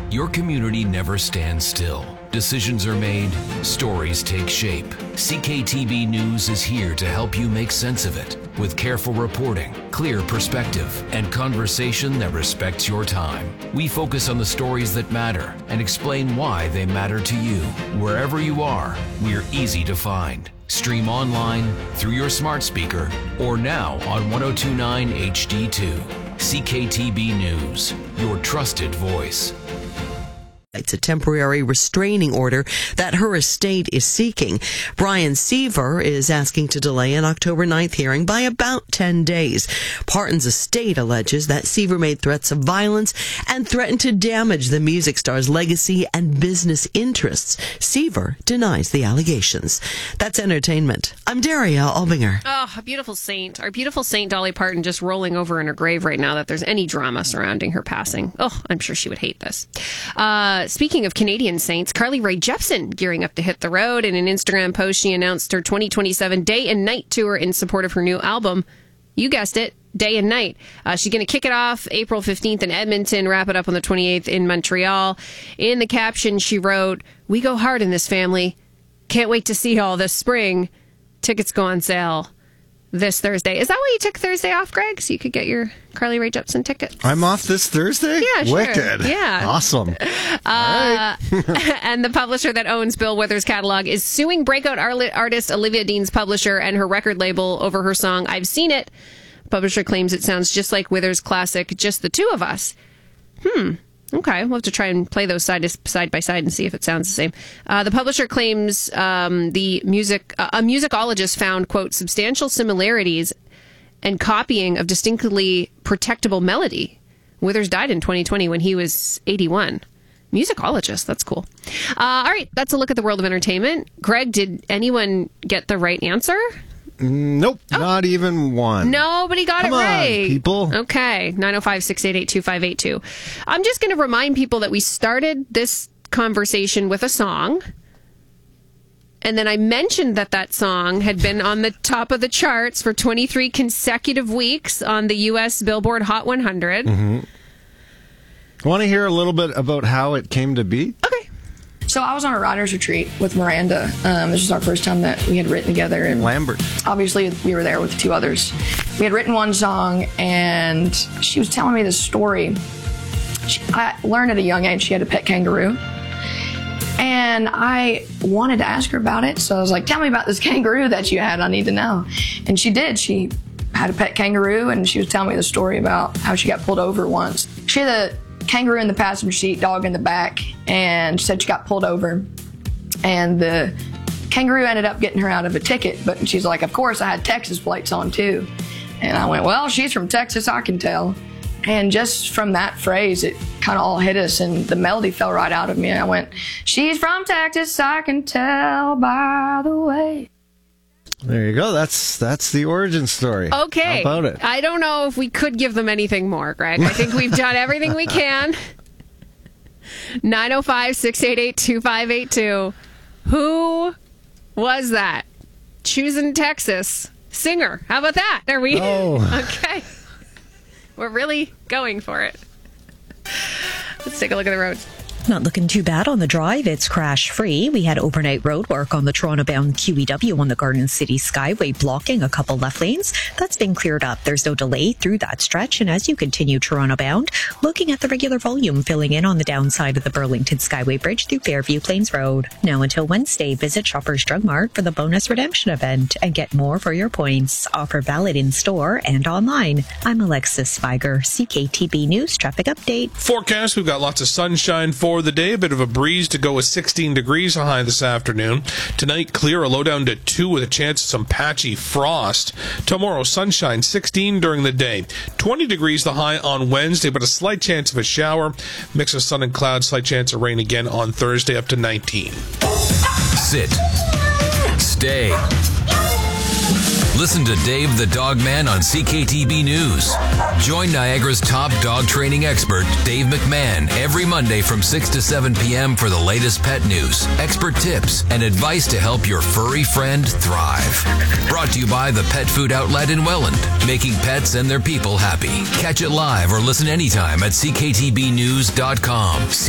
Your community never stands still. Decisions are made, stories take shape. CKTB News is here to help you make sense of it with careful reporting, clear perspective, and conversation that respects your time. We focus on the stories that matter and explain why they matter to you. Wherever you are, we're easy to find. Stream online, through your smart speaker, or now on 1029 HD2. CKTB News, your trusted voice. It's a temporary restraining order that her estate is seeking. Brian Seaver is asking to delay an October 9th hearing by about 10 days. Parton's estate alleges that Seaver made threats of violence and threatened to damage the music star's legacy and business interests. Seaver denies the allegations. That's entertainment. I'm Daria Albinger. Oh, a beautiful saint. Our beautiful Saint Dolly Parton just rolling over in her grave right now that there's any drama surrounding her passing. Oh, I'm sure she would hate this. Speaking of Canadian saints, Carly Rae Jepsen gearing up to hit the road. In an Instagram post, she announced her 2027 Day and Night tour in support of her new album. You guessed it, Day and Night. She's going to kick it off April 15th in Edmonton, wrap it up on the 28th in Montreal. In the caption, she wrote, "We go hard in this family. Can't wait to see y'all this spring. Tickets go on sale this Thursday." Is that why you took Thursday off, Greg? So you could get your Carly Rae Jepsen tickets? I'm off this Thursday? Yeah, sure. Wicked. Yeah. Awesome. All right. And the publisher that owns Bill Withers' catalog is suing breakout artist Olivia Dean's publisher and her record label over her song, "I've Seen It." The publisher claims it sounds just like Withers' classic, "Just the Two of Us." Okay, we'll have to try and play those side by side and see if it sounds the same. The publisher claims a musicologist found, quote, "substantial similarities and copying of distinctly protectable melody." Withers died in 2020 when he was 81. Musicologist, that's cool. All right, that's a look at the world of entertainment. Greg, did anyone get the right answer? Nope, not even one. Nobody got Come it right. on, people. Okay, 905-688-2582. I'm just going to remind people that we started this conversation with a song, and then I mentioned that song had been on the top of the charts for 23 consecutive weeks on the U.S. Billboard Hot 100. Want to hear a little bit about how it came to be? Okay. So I was on a writer's retreat with Miranda. This was our first time that we had written together. And Lambert. obviously, we were there with 2 others. We had written one song, and she was telling me this story. I learned at a young age she had a pet kangaroo. And I wanted to ask her about it. So I was like, "Tell me about this kangaroo that you had. I need to know." And she did. She had a pet kangaroo, and she was telling me the story about how she got pulled over once. She had a kangaroo in the passenger seat, dog in the back, and she said she got pulled over. And the kangaroo ended up getting her out of a ticket. But she's like, "Of course, I had Texas plates on, too." And I went, "Well, she's from Texas, I can tell." And just from that phrase, it kind of all hit us, and the melody fell right out of me. I went, "She's from Texas, I can tell by the way." There you go. That's the origin story. Okay. How about it? I don't know if we could give them anything more, Greg. I think we've done everything we can. 905-688-2582. Who was that? Choosing Texas. Singer. How about that? Are we? Oh. Okay. We're really going for it. Let's take a look at the roads. Not looking too bad on the drive. It's crash-free. We had overnight road work on the Toronto-bound QEW on the Garden City Skyway, blocking a couple left lanes. That's been cleared up. There's no delay through that stretch. And as you continue Toronto-bound, looking at the regular volume filling in on the downside of the Burlington Skyway Bridge through Fairview Plains Road. Now until Wednesday, visit Shoppers Drug Mart for the bonus redemption event and get more for your points. Offer valid in-store and online. I'm Alexis Spiger, CKTB News Traffic Update. Forecast, we've got lots of sunshine for the day. A bit of a breeze to go with 16 degrees high this afternoon. Tonight, clear, a low down to 2 with a chance of some patchy frost. Tomorrow, sunshine, 16 during the day. 20 degrees the high on Wednesday, but a slight chance of a shower. Mix of sun and clouds, slight chance of rain again on Thursday, up to 19. Sit. Stay. Listen to Dave the Dog Man on CKTB News. Join Niagara's top dog training expert, Dave McMahon, every Monday from 6 to 7 p.m. for the latest pet news, expert tips, and advice to help your furry friend thrive. Brought to you by the Pet Food Outlet in Welland, making pets and their people happy. Catch it live or listen anytime at cktbnews.com.